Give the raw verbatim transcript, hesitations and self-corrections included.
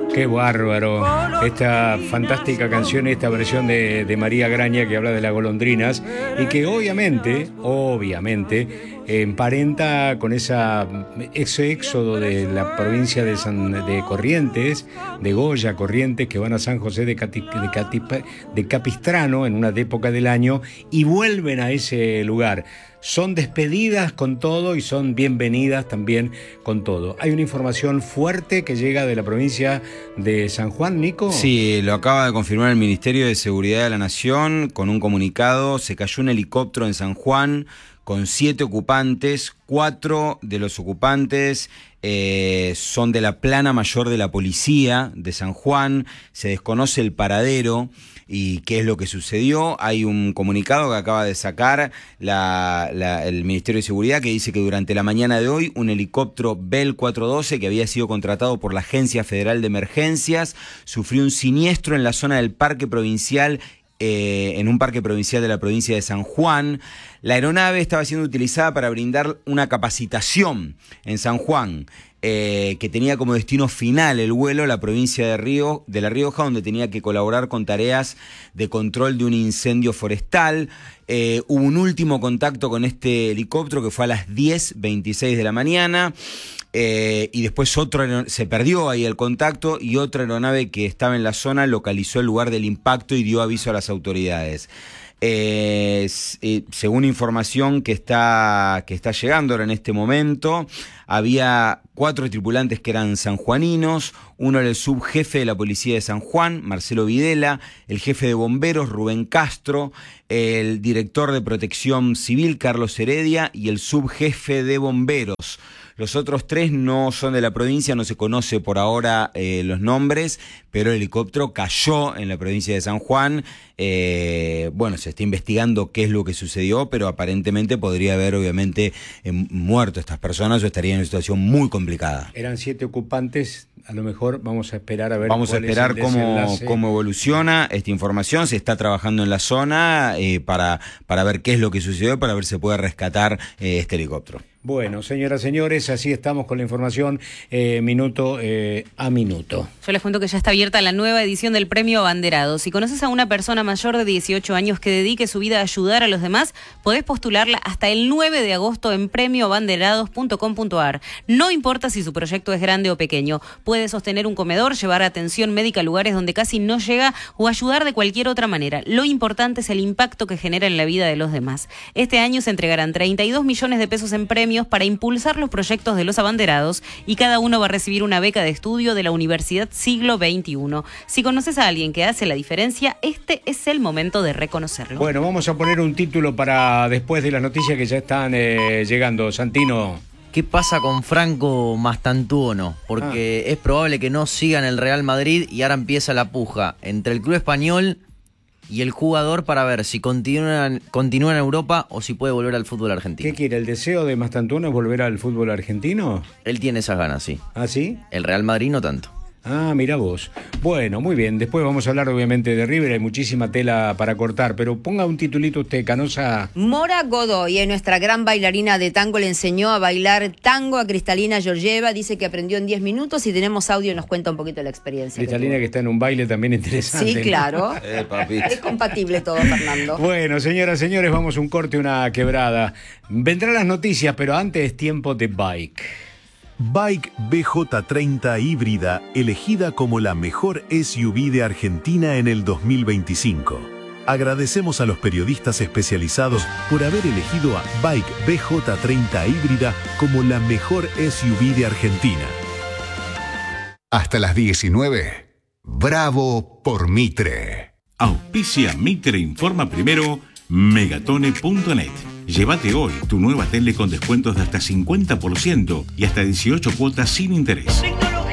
Qué bárbaro. Esta fantástica canción, esta versión de, de María Graña que habla de las golondrinas y que obviamente, obviamente, emparenta con esa, ese éxodo de la provincia de, San, de Corrientes, de Goya, Corrientes, que van a San José de, Cati, de, Cati, de Capistrano en una época del año y vuelven a ese lugar. Son despedidas con todo y son bienvenidas también con todo. Hay una información fuerte que llega de la provincia de San Juan, Nico. Sí, lo acaba de confirmar el Ministerio de Seguridad de la Nación con un comunicado. Se cayó un helicóptero en San Juan con siete ocupantes. Cuatro de los ocupantes eh, son de la plana mayor de la policía de San Juan. Se desconoce el paradero y qué es lo que sucedió. Hay un comunicado que acaba de sacar la, la, el Ministerio de Seguridad que dice que durante la mañana de hoy un helicóptero Bell cuatrocientos doce que había sido contratado por la Agencia Federal de Emergencias sufrió un siniestro en la zona del Parque Provincial Eh, en un parque provincial de la provincia de San Juan. La aeronave estaba siendo utilizada para brindar una capacitación en San Juan, eh, que tenía como destino final el vuelo la provincia de, Río, de La Rioja, donde tenía que colaborar con tareas de control de un incendio forestal. Eh, hubo un último contacto con este helicóptero que fue a las diez veintiséis de la mañana. Eh, y después otro se perdió ahí el contacto y otra aeronave que estaba en la zona localizó el lugar del impacto y dio aviso a las autoridades. Eh, eh, según información que está, que está llegando ahora en este momento, había cuatro tripulantes que eran sanjuaninos. Uno era el subjefe de la policía de San Juan, Marcelo Videla, el jefe de bomberos, Rubén Castro, el director de protección civil, Carlos Heredia, y el subjefe de bomberos. Los otros tres no son de la provincia, no se conoce por ahora eh, los nombres, pero el helicóptero cayó en la provincia de San Juan. Eh, bueno, se está investigando qué es lo que sucedió, pero aparentemente podría haber obviamente eh, muerto estas personas o estarían en una situación muy complicada. Eran siete ocupantes, a lo mejor vamos a esperar a ver. Vamos a esperar cómo, cómo evoluciona esta información. Se está trabajando en la zona eh, para, para ver qué es lo que sucedió, para ver si se puede rescatar eh, este helicóptero. Bueno, señoras, señores, así estamos con la información eh, minuto eh, a minuto. Yo les cuento que ya está abierta la nueva edición del Premio Abanderado. Si conoces a una persona mayor de dieciocho años que dedique su vida a ayudar a los demás, podés postularla hasta el nueve de agosto en premio abanderados punto com punto a r. No importa si su proyecto es grande o pequeño, puede sostener un comedor, llevar atención médica a lugares donde casi no llega o ayudar de cualquier otra manera. Lo importante es el impacto que genera en la vida de los demás. Este año se entregarán treinta y dos millones de pesos en premios para impulsar los proyectos de los abanderados y cada uno va a recibir una beca de estudio de la Universidad Siglo veintiuno. Si conoces a alguien que hace la diferencia, este es el momento de reconocerlo. Bueno, vamos a poner un título para después de las noticias que ya están eh, llegando. Santino. ¿Qué pasa con Franco Mastantuono? Porque ah. es probable que no siga en el Real Madrid y ahora empieza la puja entre el club español y el jugador para ver si continúa, continúa en Europa o si puede volver al fútbol argentino. ¿Qué quiere? ¿El deseo de Mastantuono es volver al fútbol argentino? Él tiene esas ganas, sí. ¿Ah, sí? El Real Madrid no tanto. Ah, mira vos. Bueno, muy bien. Después vamos a hablar obviamente de River. Hay muchísima tela para cortar, pero ponga un titulito usted, Canosa. Mora Godoy es nuestra gran bailarina de tango. Le enseñó a bailar tango a Cristalina Georgieva. Dice que aprendió en diez minutos y tenemos audio y nos cuenta un poquito la experiencia. Cristalina que, que está en un baile también interesante. Sí, claro. ¿no? eh, papito. Es compatible todo, Fernando. Bueno, señoras, señores, vamos un corte, una quebrada. Vendrán las noticias, pero antes es tiempo de Bike. Bike B J treinta híbrida, elegida como la mejor S U V de Argentina en el dos mil veinticinco. Agradecemos a los periodistas especializados por haber elegido a Bike B J treinta híbrida como la mejor S U V de Argentina. Hasta las diecinueve. Bravo por Mitre. Auspicia Mitre Informa Primero, megatone punto net. Llévate hoy tu nueva tele con descuentos de hasta cincuenta por ciento y hasta dieciocho cuotas sin interés.